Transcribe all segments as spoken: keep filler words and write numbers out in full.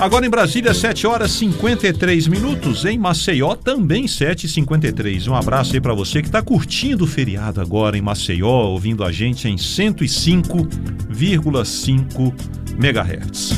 Agora em Brasília, sete horas e cinquenta e três minutos. Em Maceió, também sete e cinquenta e três. Um abraço aí para você que está curtindo o feriado agora em Maceió, ouvindo a gente em cento e cinco vírgula cinco megahertz.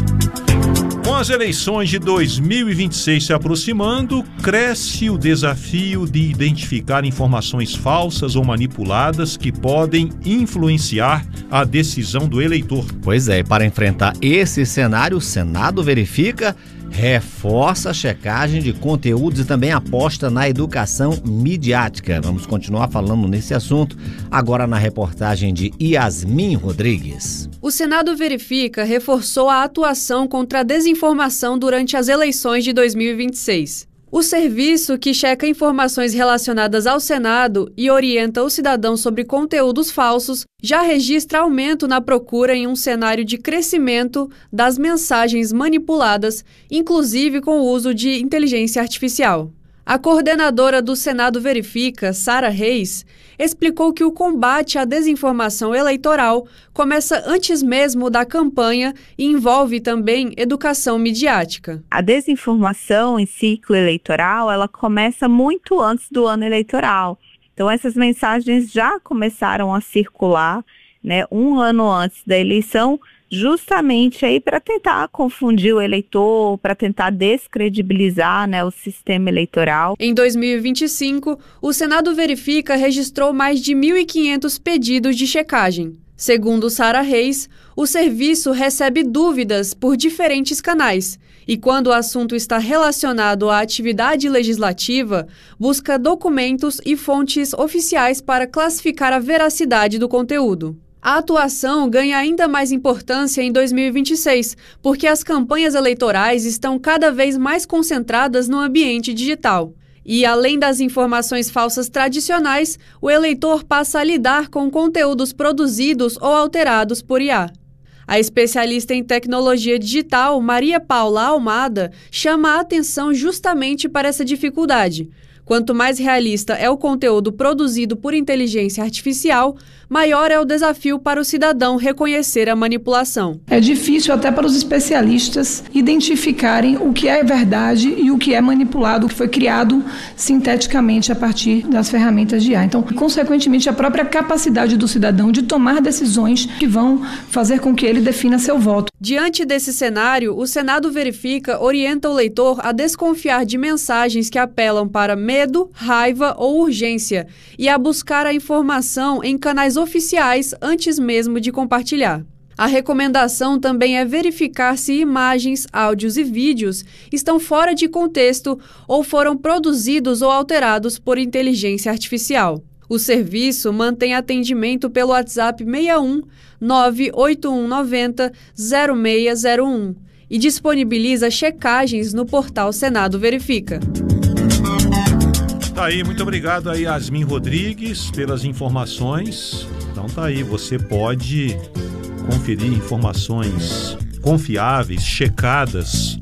Com as eleições de dois mil e vinte e seis se aproximando, cresce o desafio de identificar informações falsas ou manipuladas que podem influenciar a decisão do eleitor. Pois é, e para enfrentar esse cenário, o Senado Verifica reforça a checagem de conteúdos e também aposta na educação midiática. Vamos continuar falando nesse assunto agora na reportagem de Yasmin Rodrigues. O Senado Verifica reforçou a atuação contra a desinformação durante as eleições de dois mil e vinte e seis. O serviço, que checa informações relacionadas ao Senado e orienta o cidadão sobre conteúdos falsos, já registra aumento na procura em um cenário de crescimento das mensagens manipuladas, inclusive com o uso de inteligência artificial. A coordenadora do Senado Verifica, Sara Reis, explicou que o combate à desinformação eleitoral começa antes mesmo da campanha e envolve também educação midiática. A desinformação em ciclo eleitoral, ela começa muito antes do ano eleitoral. Então essas mensagens já começaram a circular, né, um ano antes da eleição, justamente aí para tentar confundir o eleitor, para tentar descredibilizar, né, o sistema eleitoral. Em dois mil e vinte e cinco, o Senado Verifica registrou mais de mil e quinhentos pedidos de checagem. Segundo Sara Reis, o serviço recebe dúvidas por diferentes canais e, quando o assunto está relacionado à atividade legislativa, busca documentos e fontes oficiais para classificar a veracidade do conteúdo. A atuação ganha ainda mais importância em dois mil e vinte e seis, porque as campanhas eleitorais estão cada vez mais concentradas no ambiente digital. E, além das informações falsas tradicionais, o eleitor passa a lidar com conteúdos produzidos ou alterados por I A. A especialista em tecnologia digital, Maria Paula Almada, chama a atenção justamente para essa dificuldade. Quanto mais realista é o conteúdo produzido por inteligência artificial, maior é o desafio para o cidadão reconhecer a manipulação. É difícil até para os especialistas identificarem o que é verdade e o que é manipulado, o que foi criado sinteticamente a partir das ferramentas de I A. Então, consequentemente, a própria capacidade do cidadão de tomar decisões que vão fazer com que ele defina seu voto. Diante desse cenário, o Senado Verifica orienta o leitor a desconfiar de mensagens que apelam para medo, raiva ou urgência e a buscar a informação em canais oficiais antes mesmo de compartilhar. A recomendação também é verificar se imagens, áudios e vídeos estão fora de contexto ou foram produzidos ou alterados por inteligência artificial. O serviço mantém atendimento pelo WhatsApp seis um nove oito um nove zero zero seis zero um e disponibiliza checagens no portal Senado Verifica. Tá aí, muito obrigado a Yasmin Rodrigues pelas informações. Então tá aí, você pode conferir informações confiáveis, checadas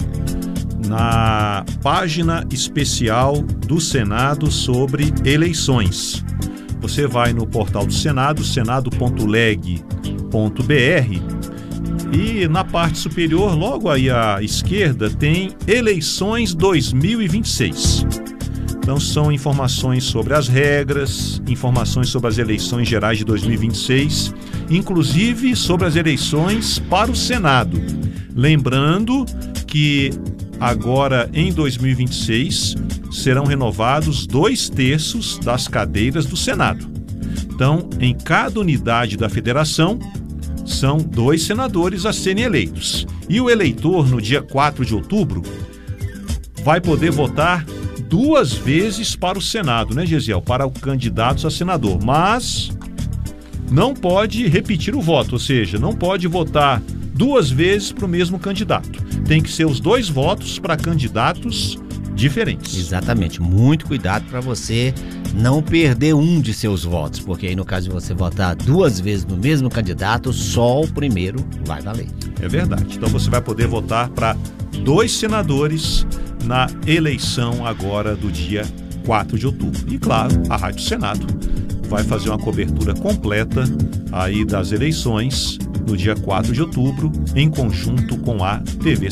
na página especial do Senado sobre eleições. Você vai no portal do Senado, senado ponto leg ponto br, e na parte superior, logo aí à esquerda, tem Eleições dois mil e vinte e seis. Então são informações sobre as regras, informações sobre as eleições gerais de dois mil e vinte e seis, inclusive sobre as eleições para o Senado. Lembrando que agora em dois mil e vinte e seis serão renovados dois terços das cadeiras do Senado. Então, em cada unidade da federação, são dois senadores a serem eleitos. E o eleitor, no dia quatro de outubro, vai poder votar duas vezes para o Senado, né, Gesiel? Para os candidatos a senador. Mas não pode repetir o voto, ou seja, não pode votar duas vezes para o mesmo candidato. Tem que ser os dois votos para candidatos diferentes. Exatamente. Muito cuidado para você não perder um de seus votos, porque aí no caso de você votar duas vezes no mesmo candidato, só o primeiro vai valer. É verdade. Então você vai poder votar para dois senadores na eleição agora do dia quatro de outubro. E claro, a Rádio Senado vai fazer uma cobertura completa aí das eleições no dia quatro de outubro, em conjunto com a T V